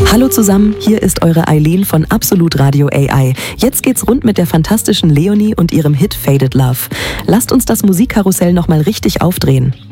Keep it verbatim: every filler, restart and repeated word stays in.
Hallo zusammen, hier ist eure Eileen von Absolut Radio A I. Jetzt geht's rund mit der fantastischen Leonie und ihrem Hit Faded Love. Lasst uns das Musikkarussell nochmal richtig aufdrehen.